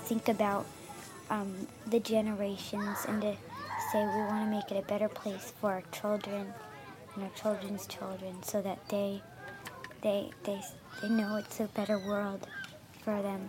think about the generations and to say we want to make it a better place for our children and our children's children, so that they know it's a better world for them.